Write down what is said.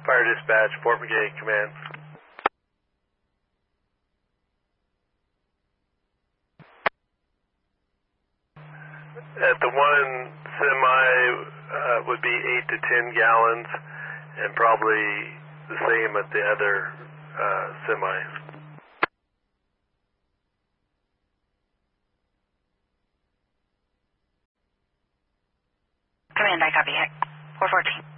Fire dispatch, Fort McGay, command. At the one semi would be 8 to 10 gallons, and probably the same at the other semis. Command, I copy. 414.